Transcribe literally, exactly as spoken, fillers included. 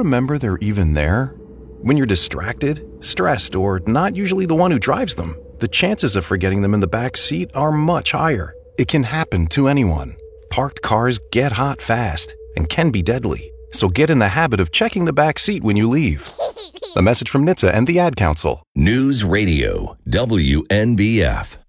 remember they're even there? When you're distracted, stressed, or not usually the one who drives them, the chances of forgetting them in the back seat are much higher. It can happen to anyone. Parked cars get hot fast and can be deadly. So get in the habit of checking the back seat when you leave. A message from N H T S A and the Ad Council. News Radio, W N B F.